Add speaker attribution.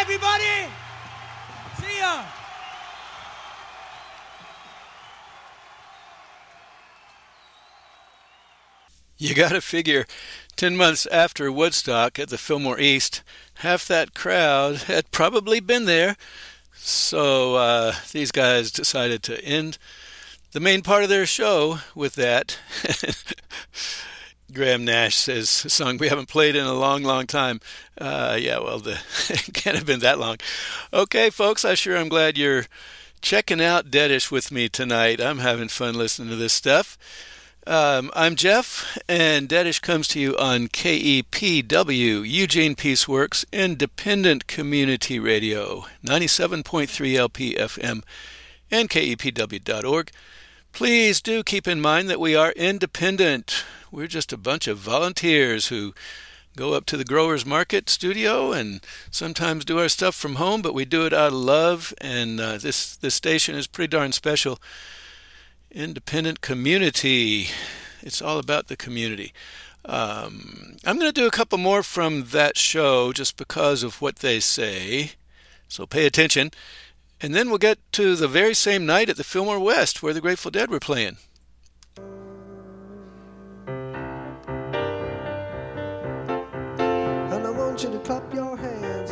Speaker 1: everybody. See ya.
Speaker 2: You got to figure 10 months after Woodstock at the Fillmore East, half that crowd had probably been there. So these guys decided to end the main part of their show with that. Graham Nash says, a song we haven't played in a long, long time. Yeah, well, it can't have been that long. Okay, folks, I sure am glad you're checking out Deadish with me tonight. I'm having fun listening to this stuff. I'm Jeff, and Deadish comes to you on KEPW, Eugene Peaceworks, Independent Community Radio, 97.3 LP FM, and KEPW.org. Please do keep in mind that we are independent. We're just a bunch of volunteers who go up to the Growers Market studio and sometimes do our stuff from home, but we do it out of love, and this station is pretty darn special. Independent community. It's all about the community. I'm going to do a couple more from that show just because of what they say, so pay attention. And then we'll get to the very same night at the Fillmore West where the Grateful Dead were playing.
Speaker 3: And I want you to clap your hands.